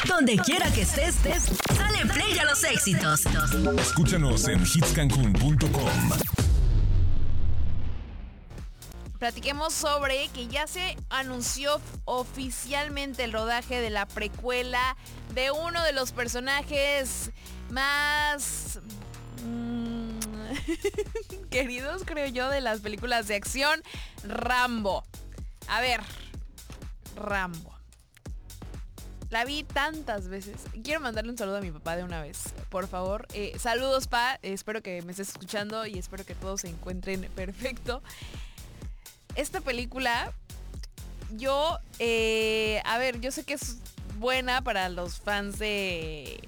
Donde quiera que estés, dale play a los éxitos. Escúchanos en hitscancun.com. Platiquemos sobre que ya se anunció oficialmente el rodaje de la precuela de uno de los personajes más queridos, creo yo, de las películas de acción, Rambo. A ver, Rambo. La vi tantas veces. Quiero mandarle un saludo a mi papá de una vez, por favor. Saludos, pa. Espero que me estés escuchando y espero que todos se encuentren perfecto. Esta película, yo sé que es buena para los fans de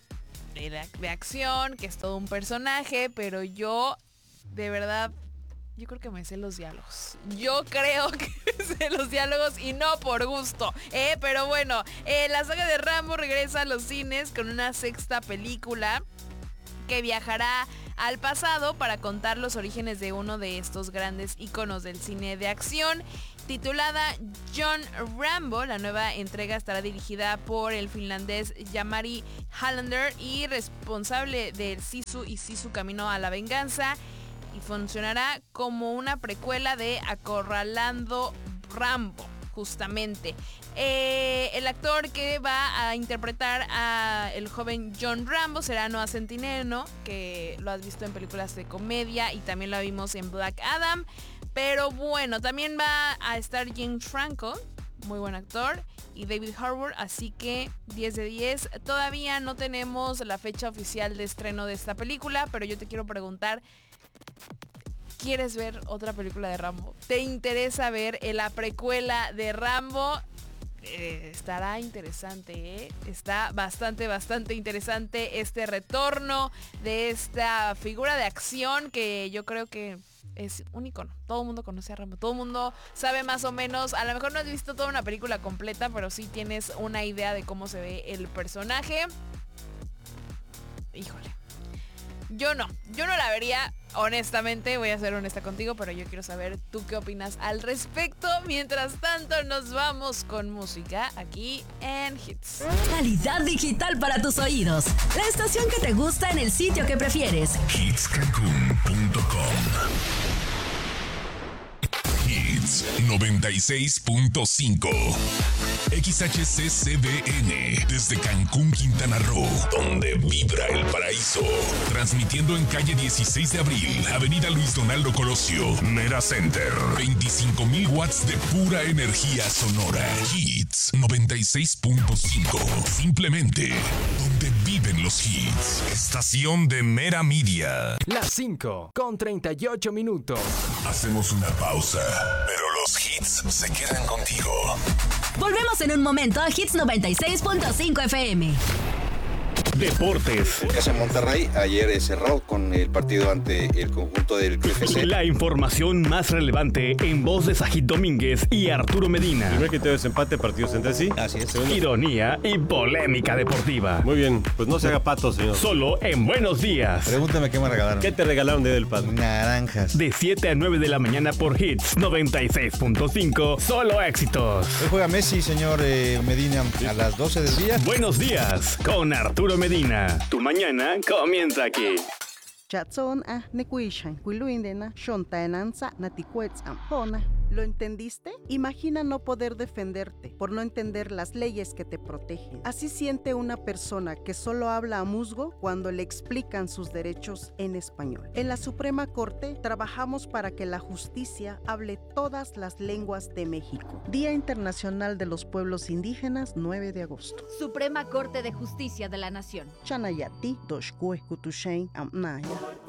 acción, que es todo un personaje, pero yo, de verdad, yo creo que me sé los diálogos. Yo creo que me sé los diálogos y no por gusto. Pero bueno, la saga de Rambo regresa a los cines con una sexta película que viajará al pasado para contar los orígenes de uno de estos grandes íconos del cine de acción. Titulada John Rambo, la nueva entrega estará dirigida por el finlandés Jari Hallander y responsable del Sisu y Sisu Camino a la Venganza, y funcionará como una precuela de Acorralando Rambo, justamente. El actor que va a interpretar a el joven John Rambo será Noah Centineo, que lo has visto en películas de comedia y también lo vimos en Black Adam. Pero bueno, también va a estar James Franco, muy buen actor, y David Harbour, así que 10 de 10. Todavía no tenemos la fecha oficial de estreno de esta película, pero yo te quiero preguntar, ¿quieres ver otra película de Rambo? ¿Te interesa ver la precuela de Rambo? Estará interesante, ¿eh? Está bastante interesante este retorno de esta figura de acción que yo creo que es un icono. Todo el mundo conoce a Rambo, todo el mundo sabe más o menos. A lo mejor no has visto toda una película completa, pero sí tienes una idea de cómo se ve el personaje. Híjole, yo no la vería, honestamente, voy a ser honesta contigo, pero yo quiero saber tú qué opinas al respecto. Mientras tanto, nos vamos con música aquí en Hits. Calidad digital para tus oídos. La estación que te gusta en el sitio que prefieres. hitscancun.com. Hits 96.5. XHCCBN desde Cancún, Quintana Roo, donde vibra el paraíso. Transmitiendo en calle 16 de abril, avenida Luis Donaldo Colosio, Mera Center. 25,000 watts de pura energía sonora. Hits 96.5. Simplemente donde viven los hits. Estación de Mera Media. Las 5:38. Hacemos una pausa, pero los hits se quedan contigo. Volvemos en un momento a Hits 96.5 FM. Deportes. El caso de Monterrey ayer cerró con el partido ante el conjunto del Club FC. La información más relevante en voz de Sajid Domínguez y Arturo Medina. Primer criterio de desempate, partidos entre sí. Así es. Ironía y polémica deportiva. Muy bien, pues no se haga pato, señor. Solo en Buenos Días. Pregúntame qué me regalaron. ¿Qué te regalaron de del padre? Naranjas. De 7 a 9 de la mañana por Hits 96.5. Solo éxitos. Hoy juega Messi, señor Medina, a las 12 del día. Buenos Días con Arturo Medina. Tu mañana comienza aquí. Chatson nekuishan kuiluindena shontaenanza naticuetzam hona. ¿Lo entendiste? Imagina no poder defenderte por no entender las leyes que te protegen. Así siente una persona que solo habla a musgo cuando le explican sus derechos en español. En la Suprema Corte trabajamos para que la justicia hable todas las lenguas de México. Día Internacional de los Pueblos Indígenas, 9 de agosto. Suprema Corte de Justicia de la Nación. Chanayati doshkue kutushein amnaya.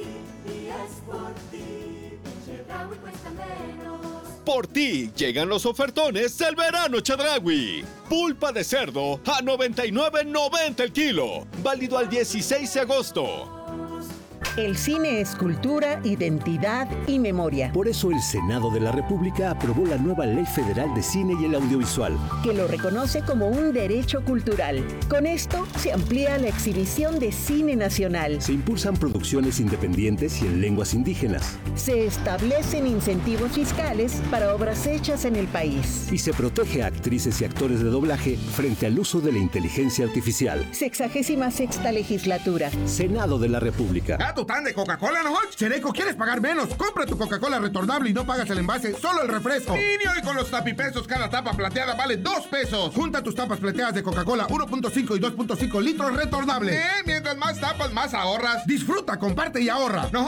Por ti llegan los ofertones del verano Chedraui. Pulpa de cerdo a $99.90 el kilo. Válido al 16 de agosto. El cine es cultura, identidad y memoria. Por eso el Senado de la República aprobó la nueva Ley Federal de Cine y el Audiovisual, que lo reconoce como un derecho cultural. Con esto se amplía la exhibición de cine nacional. Se impulsan producciones independientes y en lenguas indígenas. Se establecen incentivos fiscales para obras hechas en el país. Y se protege a actrices y actores de doblaje frente al uso de la inteligencia artificial. 66ª legislatura. Senado de la República. ¿Tu tan de Coca-Cola, no? Chereco, ¿quieres pagar menos? Compra tu Coca-Cola retornable y no pagas el envase, solo el refresco. Niño, y con los tapipesos, cada tapa plateada vale 2 pesos. Junta tus tapas plateadas de Coca-Cola 1.5 y 2.5 litros retornables. Mientras más tapas, más ahorras. Disfruta, comparte y ahorra. No,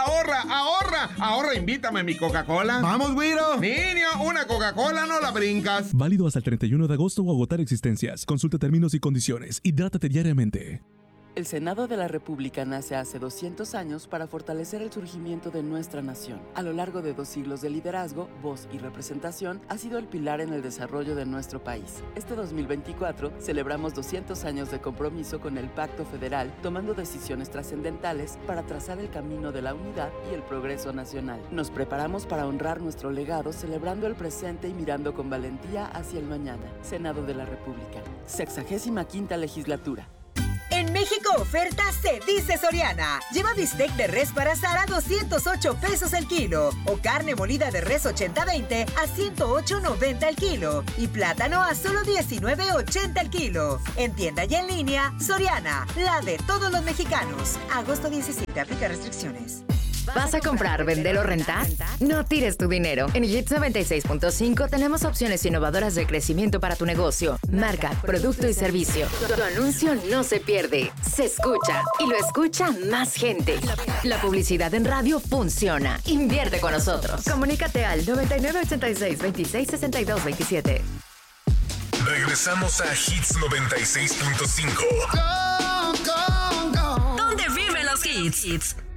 ahorra, invítame mi Coca-Cola. Vamos, güiro. Niño, una Coca-Cola no la brincas. Válido hasta el 31 de agosto o agotar existencias. Consulta términos y condiciones. Hidrátate diariamente. El Senado de la República nace hace 200 años para fortalecer el surgimiento de nuestra nación. A lo largo de 2 siglos de liderazgo, voz y representación, ha sido el pilar en el desarrollo de nuestro país. Este 2024 celebramos 200 años de compromiso con el Pacto Federal, tomando decisiones trascendentales para trazar el camino de la unidad y el progreso nacional. Nos preparamos para honrar nuestro legado, celebrando el presente y mirando con valentía hacia el mañana. Senado de la República, 65ª legislatura. En México oferta se dice Soriana. Lleva bistec de res para asar a 208 pesos el kilo. O carne molida de res 80-20 a 108.90 el kilo. Y plátano a solo 19.80 el kilo. En tienda y en línea, Soriana, la de todos los mexicanos. Agosto 17, aplica restricciones. ¿Vas a comprar, vender o rentar? No tires tu dinero. En Hits 96.5 tenemos opciones innovadoras de crecimiento para tu negocio, marca, producto y servicio. Tu anuncio no se pierde, se escucha y lo escucha más gente. La publicidad en radio funciona. Invierte con nosotros. Comunícate al 9986-266227. Regresamos a Hits 96.5. ¿Dónde viven los hits?